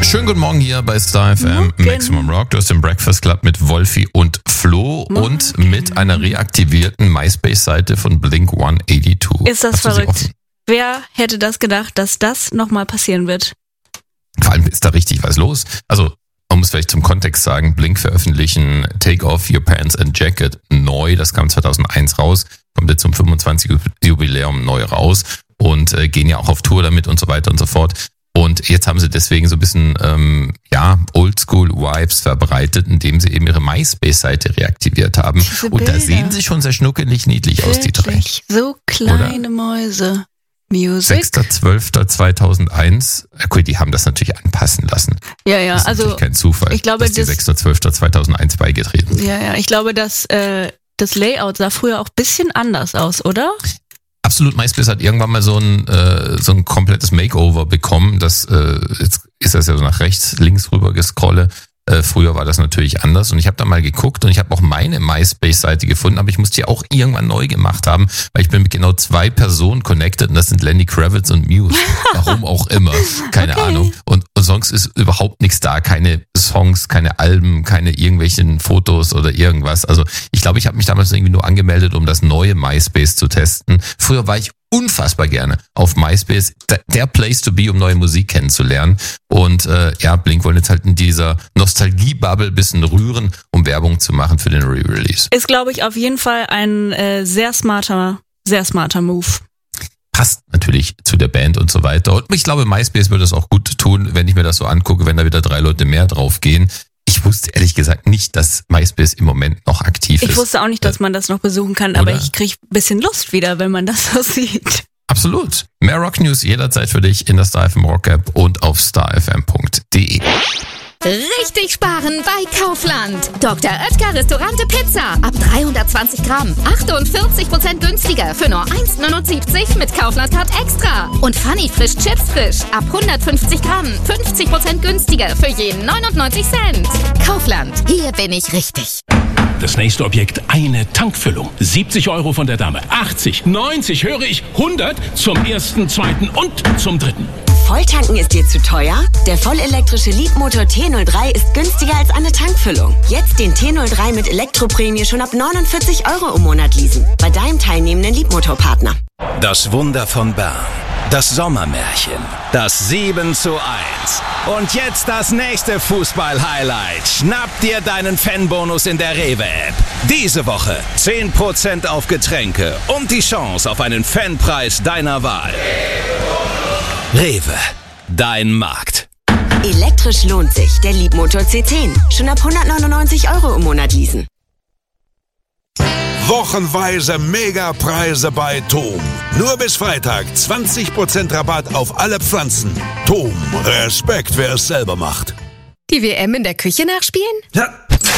Schönen guten Morgen hier bei Star FM Maximum Rock. Du hast den Breakfast Club mit Wolfi und Flo und mit einer reaktivierten MySpace-Seite von Blink-182. Ist das verrückt? Wer hätte das gedacht, dass das nochmal passieren wird? Vor allem ist da richtig was los. Also man muss vielleicht zum Kontext sagen, Blink veröffentlichen Take Off Your Pants and Jacket neu. Das kam 2001 raus, kommt jetzt zum 25. Jubiläum neu raus und gehen ja auch auf Tour damit und so weiter und so fort. Und jetzt haben sie deswegen so ein bisschen Oldschool-Vibes verbreitet, indem sie eben ihre MySpace-Seite reaktiviert haben. Und da sehen sie schon sehr schnuckelig niedlich aus, die drei. So kleine Mäuse. Music. 6.12.2001. Okay, die haben das natürlich anpassen lassen. Ja, das ist also kein Zufall, ich glaube, dass die 6.12.2001 beigetreten sind. Ja, ich glaube, dass das Layout sah früher auch ein bisschen anders aus, oder? Absolut, MySpace hat irgendwann mal so ein komplettes Makeover bekommen. Jetzt ist das ja so nach rechts, links rüber gescrolle. Früher war das natürlich anders und ich habe da mal geguckt und ich habe auch meine MySpace-Seite gefunden, aber ich musste die auch irgendwann neu gemacht haben, weil ich bin mit genau 2 Personen connected und das sind Lenny Kravitz und Muse. Warum auch immer, keine Ahnung. Und sonst ist überhaupt nichts da, keine Songs, keine Alben, keine irgendwelchen Fotos oder irgendwas. Also ich glaube, ich habe mich damals irgendwie nur angemeldet, um das neue MySpace zu testen. Früher war ich unfassbar gerne auf MySpace, der Place to be, um neue Musik kennenzulernen. Und Blink wollen jetzt halt in dieser Nostalgie-Bubble ein bisschen rühren, um Werbung zu machen für den Re-Release. Ist, glaube ich, auf jeden Fall ein sehr smarter Move. Passt natürlich zu der Band und so weiter. Und ich glaube, MySpace würde es auch gut tun, wenn ich mir das so angucke, wenn da wieder 3 Leute mehr drauf gehen. Ich wusste ehrlich gesagt nicht, dass MySpace im Moment noch aktiv ist. Ich wusste auch nicht, dass man das noch besuchen kann, aber ich kriege ein bisschen Lust wieder, wenn man das so sieht. Absolut. Mehr Rock News jederzeit für dich in der Star FM Rock App und auf starfm.de. Richtig sparen bei Kaufland. Dr. Oetker Restaurante Pizza. Ab 320 Gramm. 48% günstiger für nur 1,79 mit Kaufland-Card Extra. Und Funny Frisch Chips Frisch. Ab 150 Gramm. 50% günstiger für jeden 99 Cent. Kaufland. Hier bin ich richtig. Das nächste Objekt, eine Tankfüllung. 70 € von der Dame. 80, 90, höre ich, 100 zum ersten, zweiten und zum dritten. Volltanken ist dir zu teuer? Der vollelektrische Leadmotor T03 ist günstiger als eine Tankfüllung. Jetzt den T03 mit Elektroprämie schon ab 49 € im Monat leasen. Bei deinem teilnehmenden Leadmotorpartner. Das Wunder von Bern. Das Sommermärchen. Das 7:1. Und jetzt das nächste Fußball-Highlight. Schnapp dir deinen Fanbonus in der Rewe-App. Diese Woche 10% auf Getränke und die Chance auf einen Fanpreis deiner Wahl. Rewe, dein Markt. Elektrisch lohnt sich. Der Leadmotor C10. Schon ab 199 € im Monat leasen. Wochenweise Megapreise bei TOM. Nur bis Freitag 20% Rabatt auf alle Pflanzen. TOM, Respekt, wer es selber macht. Die WM in der Küche nachspielen? Ja,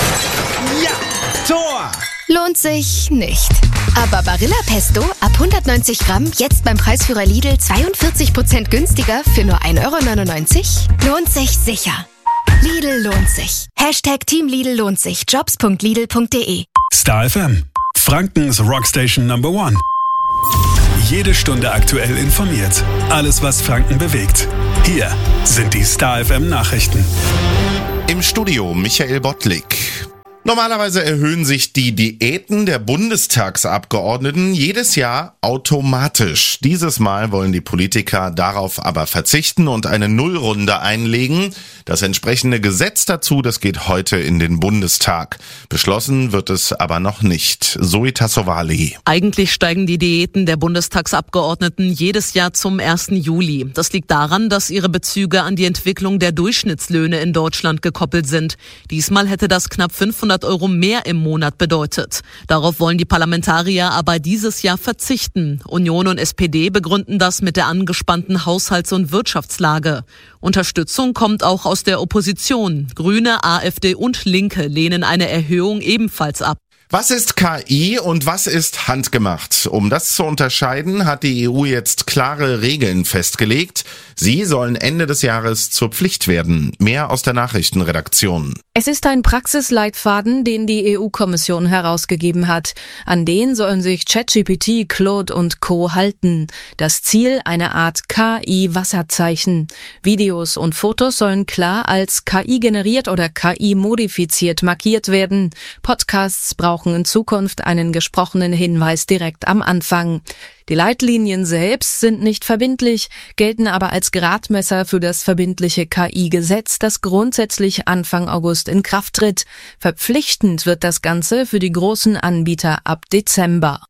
Tor! Lohnt sich nicht. Aber Barilla Pesto ab 190 Gramm jetzt beim Preisführer Lidl 42% günstiger für nur 1,99 € lohnt sich sicher. Lidl lohnt sich. #Team Lidl lohnt sich. Jobs.lidl.de. Star FM, Frankens Rockstation Number 1. Jede Stunde aktuell informiert. Alles, was Franken bewegt. Hier sind die Star FM Nachrichten. Im Studio Michael Bottlik. Normalerweise erhöhen sich die Diäten der Bundestagsabgeordneten jedes Jahr automatisch. Dieses Mal wollen die Politiker darauf aber verzichten und eine Nullrunde einlegen. Das entsprechende Gesetz dazu, das geht heute in den Bundestag. Beschlossen wird es aber noch nicht. Zoe Tassovali. Eigentlich steigen die Diäten der Bundestagsabgeordneten jedes Jahr zum 1. Juli. Das liegt daran, dass ihre Bezüge an die Entwicklung der Durchschnittslöhne in Deutschland gekoppelt sind. Diesmal hätte das knapp 500 € mehr im Monat bedeutet. Darauf wollen die Parlamentarier aber dieses Jahr verzichten. Union und SPD begründen das mit der angespannten Haushalts- und Wirtschaftslage. Unterstützung kommt auch aus der Opposition. Grüne, AfD und Linke lehnen eine Erhöhung ebenfalls ab. Was ist KI und was ist handgemacht? Um das zu unterscheiden, hat die EU jetzt klare Regeln festgelegt. Sie sollen Ende des Jahres zur Pflicht werden. Mehr aus der Nachrichtenredaktion. Es ist ein Praxisleitfaden, den die EU-Kommission herausgegeben hat. An den sollen sich ChatGPT, Claude und Co. halten. Das Ziel, eine Art KI-Wasserzeichen. Videos und Fotos sollen klar als KI generiert oder KI modifiziert markiert werden. Podcasts brauchen in Zukunft einen gesprochenen Hinweis direkt am Anfang. Die Leitlinien selbst sind nicht verbindlich, gelten aber als Gradmesser für das verbindliche KI-Gesetz, das grundsätzlich Anfang August in Kraft tritt. Verpflichtend wird das Ganze für die großen Anbieter ab Dezember.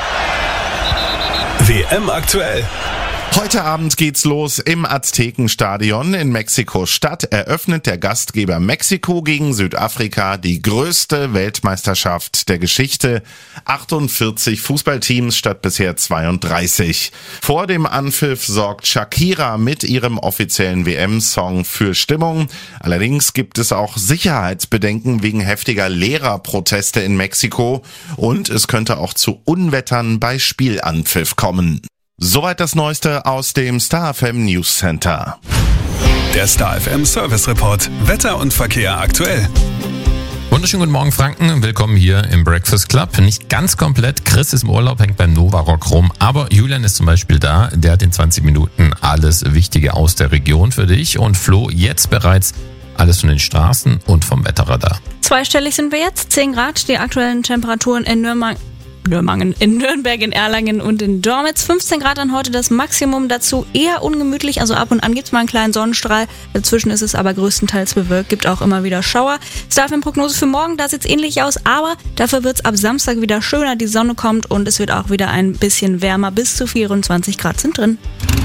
WM aktuell. Heute Abend geht's los im Aztekenstadion in Mexiko-Stadt. Eröffnet der Gastgeber Mexiko gegen Südafrika die größte Weltmeisterschaft der Geschichte. 48 Fußballteams statt bisher 32. Vor dem Anpfiff sorgt Shakira mit ihrem offiziellen WM-Song für Stimmung. Allerdings gibt es auch Sicherheitsbedenken wegen heftiger Lehrerproteste in Mexiko. Und es könnte auch zu Unwettern bei Spielanpfiff kommen. Soweit das Neueste aus dem Star FM News Center. Der Star FM Service Report. Wetter und Verkehr aktuell. Wunderschönen guten Morgen, Franken. Willkommen hier im Breakfast Club. Nicht ganz komplett. Chris ist im Urlaub, hängt beim Nova Rock rum. Aber Julian ist zum Beispiel da. Der hat in 20 Minuten alles Wichtige aus der Region für dich. Und Flo, jetzt bereits alles von den Straßen und vom Wetterradar. Zweistellig sind wir jetzt. 10 Grad. Die aktuellen Temperaturen in in Nürnberg, in Erlangen und in Dormitz. 15 Grad an heute das Maximum, dazu eher ungemütlich, also ab und an gibt's mal einen kleinen Sonnenstrahl. Dazwischen ist es aber größtenteils bewölkt, gibt auch immer wieder Schauer. Star-FM-Prognose für morgen, da sieht's ähnlich aus, aber dafür wird's ab Samstag wieder schöner, die Sonne kommt und es wird auch wieder ein bisschen wärmer, bis zu 24 Grad sind drin.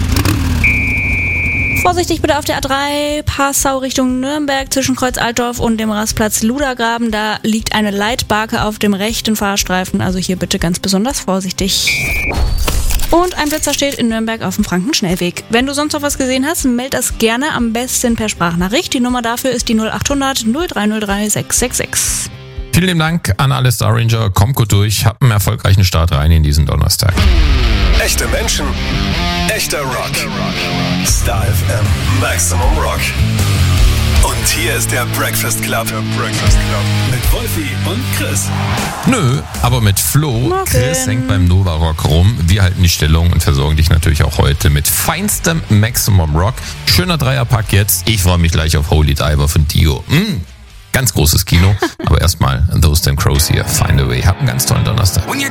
Vorsichtig bitte auf der A3 Passau Richtung Nürnberg zwischen Kreuz Altdorf und dem Rastplatz Ludergraben. Da liegt eine Leitbarke auf dem rechten Fahrstreifen, also hier bitte ganz besonders vorsichtig. Und ein Blitzer steht in Nürnberg auf dem Frankenschnellweg. Wenn du sonst noch was gesehen hast, meld das gerne, am besten per Sprachnachricht. Die Nummer dafür ist die 0800 0303 666. Vielen lieben Dank an alle Star Ranger. Kommt gut durch, habt einen erfolgreichen Start rein in diesen Donnerstag. Echte Menschen, echter Rock. Star FM Maximum Rock. Und hier ist der Breakfast Club. Mit Wolfi und Chris. Nö, aber mit Flo. Chris hängt beim Nova Rock rum. Wir halten die Stellung und versorgen dich natürlich auch heute mit feinstem Maximum Rock. Schöner Dreierpack jetzt. Ich freue mich gleich auf Holy Diver von Dio. Ganz großes Kino. Aber erstmal Those Damn Crows hier. Find a Way. Habt einen ganz tollen Donnerstag.